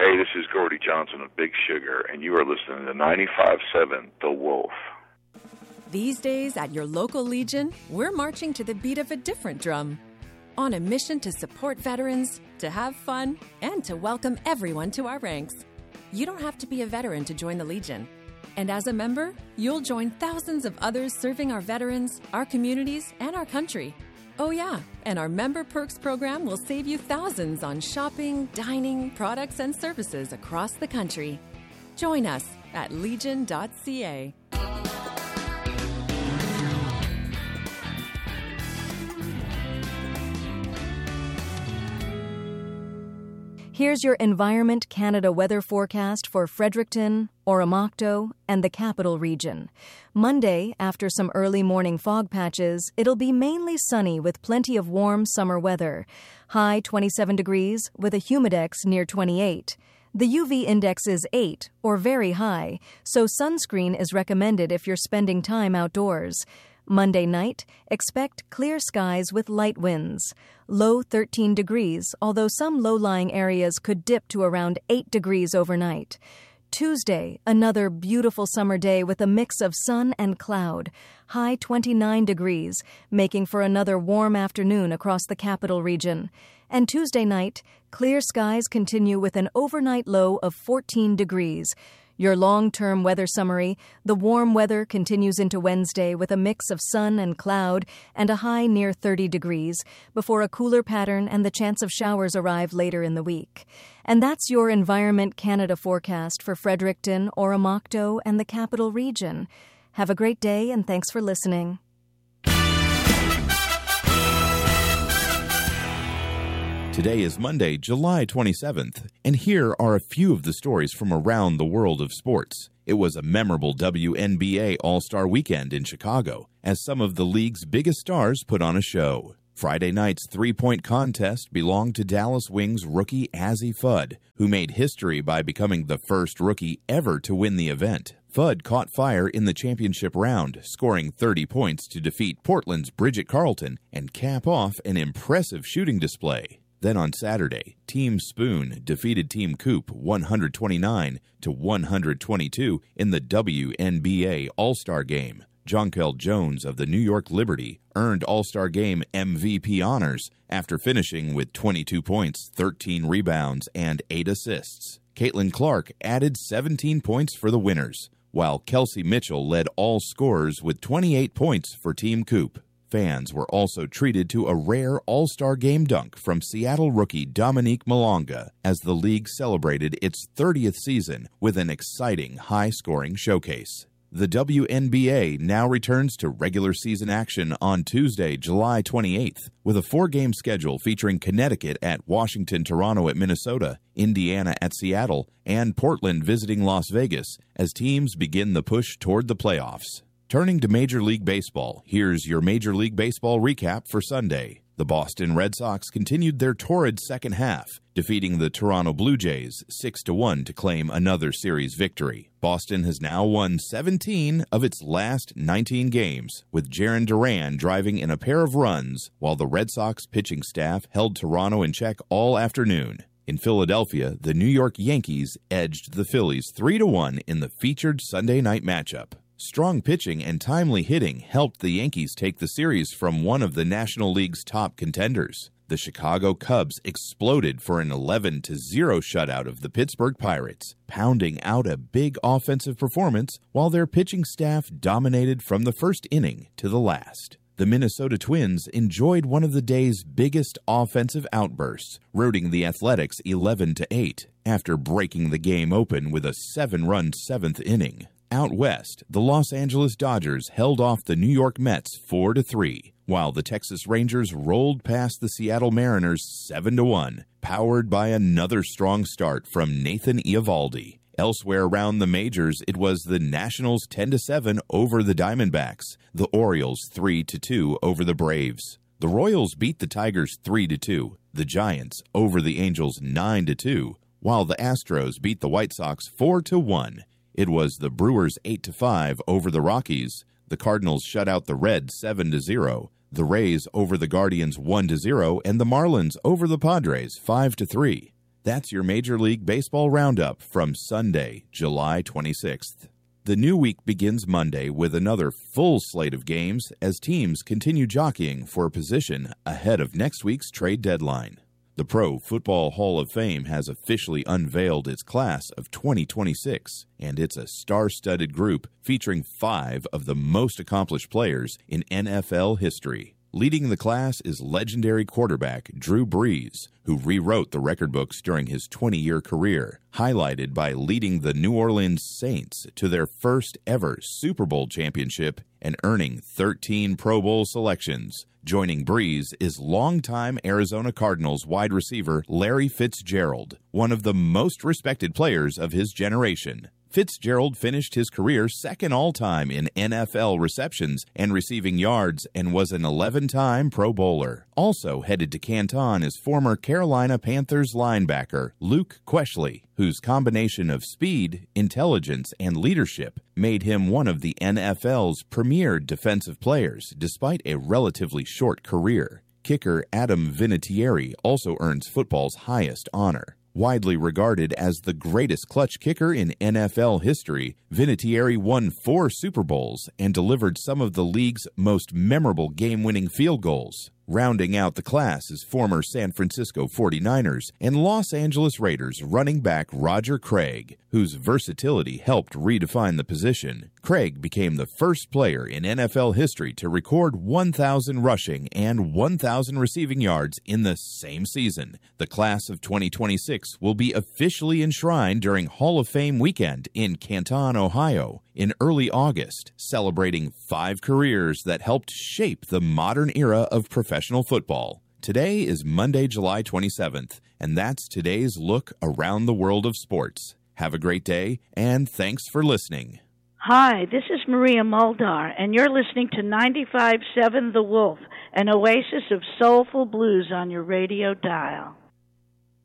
Hey, this is Gordy Johnson of Big Sugar, and you are listening to 95.7 The Wolf. These days at your local Legion, we're marching to the beat of a different drum. On a mission to support veterans, to have fun, and to welcome everyone to our ranks. You don't have to be a veteran to join the Legion. And as a member, you'll join thousands of others serving our veterans, our communities, and our country. Oh yeah, and our Member Perks program will save you thousands on shopping, dining, products, and services across the country. Join us at legion.ca. Here's your Environment Canada weather forecast for Fredericton, Oromocto, and the Capital Region. Monday, after some early morning fog patches, it'll be mainly sunny with plenty of warm summer weather. High 27 degrees with a humidex near 28. The UV index is 8, or very high, so sunscreen is recommended if you're spending time outdoors. Monday night, expect clear skies with light winds. Low 13 degrees, although some low-lying areas could dip to around 8 degrees overnight. Tuesday, another beautiful summer day with a mix of sun and cloud. High 29 degrees, making for another warm afternoon across the Capital Region. And Tuesday night, clear skies continue with an overnight low of 14 degrees. Your long-term weather summary: the warm weather continues into Wednesday with a mix of sun and cloud and a high near 30 degrees before a cooler pattern and the chance of showers arrive later in the week. And that's your Environment Canada forecast for Fredericton, Oromocto, and the Capital Region. Have a great day and thanks for listening. Today is Monday, July 27th, and here are a few of the stories from around the world of sports. It was a memorable WNBA All-Star Weekend in Chicago, as some of the league's biggest stars put on a show. Friday night's three-point contest belonged to Dallas Wings rookie Azzi Fudd, who made history by becoming the first rookie ever to win the event. Fudd caught fire in the championship round, scoring 30 points to defeat Portland's Bridget Carleton and cap off an impressive shooting display. Then on Saturday, Team Spoon defeated Team Coop 129-122 in the WNBA All-Star Game. Jonquel Jones of the New York Liberty earned All-Star Game MVP honors after finishing with 22 points, 13 rebounds, and 8 assists. Caitlin Clark added 17 points for the winners, while Kelsey Mitchell led all scorers with 28 points for Team Coop. Fans were also treated to a rare All-Star Game dunk from Seattle rookie Dominique Malonga as the league celebrated its 30th season with an exciting high-scoring showcase. The WNBA now returns to regular season action on Tuesday, July 28th, with a 4-game schedule featuring Connecticut at Washington, Toronto at Minnesota, Indiana at Seattle, and Portland visiting Las Vegas as teams begin the push toward the playoffs. Turning to Major League Baseball, here's your Major League Baseball recap for Sunday. The Boston Red Sox continued their torrid second half, defeating the Toronto Blue Jays 6-1 to claim another series victory. Boston has now won 17 of its last 19 games, with Jarren Duran driving in a pair of runs, while the Red Sox pitching staff held Toronto in check all afternoon. In Philadelphia, the New York Yankees edged the Phillies 3-1 in the featured Sunday night matchup. Strong pitching and timely hitting helped the Yankees take the series from one of the National League's top contenders. The Chicago Cubs exploded for an 11-0 shutout of the Pittsburgh Pirates, pounding out a big offensive performance while their pitching staff dominated from the first inning to the last. The Minnesota Twins enjoyed one of the day's biggest offensive outbursts, routing the Athletics 11-8 after breaking the game open with a 7-run seventh inning. Out west, the Los Angeles Dodgers held off the New York Mets 4-3, while the Texas Rangers rolled past the Seattle Mariners 7-1, powered by another strong start from Nathan Eovaldi. Elsewhere around the majors, it was the Nationals 10-7 over the Diamondbacks, the Orioles 3-2 over the Braves. The Royals beat the Tigers 3-2, the Giants over the Angels 9-2, while the Astros beat the White Sox 4-1. It was the Brewers 8-5 over the Rockies. The Cardinals shut out the Reds 7-0. The Rays over the Guardians 1-0, and the Marlins over the Padres 5-3. That's your Major League Baseball Roundup from Sunday, July 26th. The new week begins Monday with another full slate of games as teams continue jockeying for a position ahead of next week's trade deadline. The Pro Football Hall of Fame has officially unveiled its class of 2026, and it's a star-studded group featuring 5 of the most accomplished players in NFL history. Leading the class is legendary quarterback Drew Brees, who rewrote the record books during his 20-year career, highlighted by leading the New Orleans Saints to their first ever Super Bowl championship and earning 13 Pro Bowl selections. Joining Brees is longtime Arizona Cardinals wide receiver Larry Fitzgerald, one of the most respected players of his generation. Fitzgerald finished his career second all-time in NFL receptions and receiving yards and was an 11-time Pro Bowler. Also headed to Canton is former Carolina Panthers linebacker Luke Queshley, whose combination of speed, intelligence, and leadership made him one of the NFL's premier defensive players despite a relatively short career. Kicker Adam Vinatieri also earns football's highest honor. Widely regarded as the greatest clutch kicker in NFL history, Vinatieri won 4 Super Bowls and delivered some of the league's most memorable game-winning field goals. Rounding out the class is former San Francisco 49ers and Los Angeles Raiders running back Roger Craig, whose versatility helped redefine the position. Craig became the first player in NFL history to record 1,000 rushing and 1,000 receiving yards in the same season. The class of 2026 will be officially enshrined during Hall of Fame weekend in Canton, Ohio, in early August, celebrating 5 careers that helped shape the modern era of professional football. Today is Monday, July 27th, and that's today's look around the world of sports. Have a great day, and thanks for listening. Hi, this is Maria Muldar, and you're listening to 95.7 The Wolf, an oasis of soulful blues on your radio dial.